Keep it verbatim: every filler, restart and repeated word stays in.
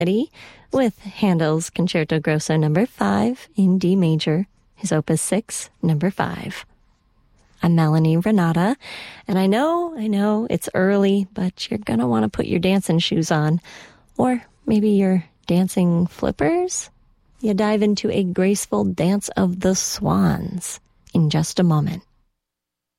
with Handel's Concerto Grosso number five in D major, his opus six, number five. I'm Melanie Renata, and I know, I know it's early, but you're gonna want to put your dancing shoes on, or maybe your dancing flippers. You dive into a graceful dance of the swans in just a moment.